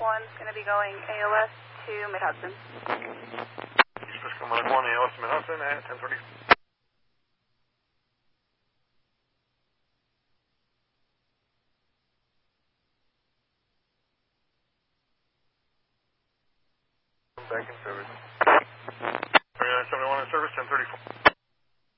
1's going to be going AOS to Mid-Hudson. East Fishkill Mike 1, AOS to Mid-Hudson at 10:30. Back in service. 3971 in service, 10:34.